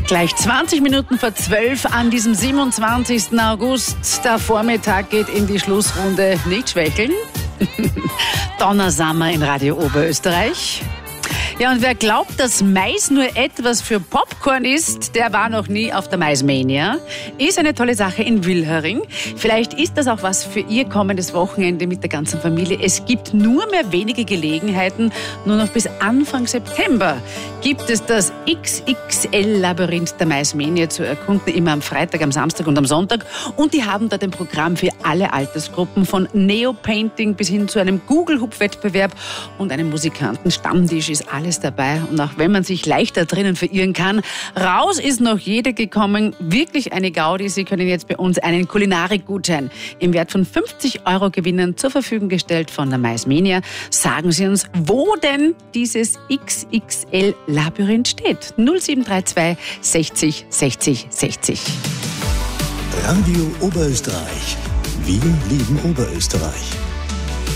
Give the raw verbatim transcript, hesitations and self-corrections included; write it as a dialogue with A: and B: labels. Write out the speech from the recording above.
A: Gleich zwanzig Minuten vor zwölf an diesem siebenundzwanzigsten August. Der Vormittag geht in die Schlussrunde. Nicht schwächeln. Donnersammer in Radio Oberösterreich. Ja, und wer glaubt, dass Mais nur etwas für Popcorn ist, der war noch nie auf der Maismania. Ist eine tolle Sache in Wilhering. Vielleicht ist das auch was für Ihr kommendes Wochenende mit der ganzen Familie. Es gibt nur mehr wenige Gelegenheiten. Nur noch bis Anfang September gibt es das X X L-Labyrinth der Maismania zu erkunden. Immer am Freitag, am Samstag und am Sonntag. Und die haben dort ein Programm für alle Altersgruppen. Von Neopainting bis hin zu einem Google-Hub-Wettbewerb und einem Musikanten-Stammtisch ist alles dabei. Und auch wenn man sich leichter drinnen verirren kann, raus ist noch jeder gekommen. Wirklich eine Gaudi. Sie können jetzt bei uns einen Kulinarik-Gutschein im Wert von fünfzig Euro gewinnen, zur Verfügung gestellt von der Maismania. Sagen Sie uns, wo denn dieses X X L-Labyrinth steht. null sieben drei zwei sechzig sechzig sechzig.
B: Radio Oberösterreich. Wir lieben Oberösterreich.